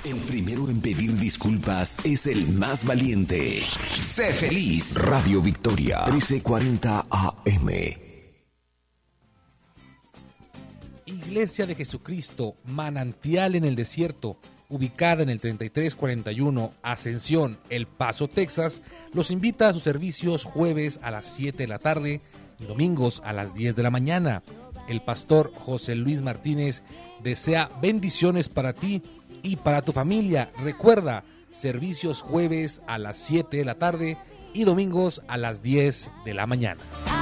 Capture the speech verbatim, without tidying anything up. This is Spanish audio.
El primero en pedir disculpas es el más valiente. Sé feliz. Radio Victoria, trece cuarenta A M. Iglesia de Jesucristo, Manantial en el Desierto, ubicada en el treinta y tres cuarenta y uno Ascensión, El Paso, Texas, los invita a sus servicios jueves a las siete de la tarde y domingos a las diez de la mañana. El pastor José Luis Martínez desea bendiciones para ti y para tu familia. Recuerda, servicios jueves a las siete de la tarde y domingos a las diez de la mañana.